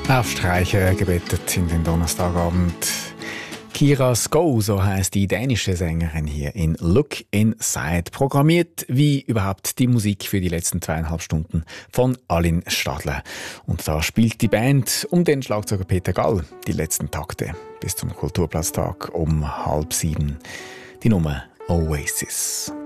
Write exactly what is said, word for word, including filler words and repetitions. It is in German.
Auf Streicher gebettet in den Donnerstagabend. Kira Sko, so heisst die dänische Sängerin hier in Look Inside. Programmiert wie überhaupt die Musik für die letzten zweieinhalb Stunden von Alin Stadler. Und da spielt die Band um den Schlagzeuger Peter Gall die letzten Takte bis zum Kulturplatztag um halb sieben. Die Nummer Oasis.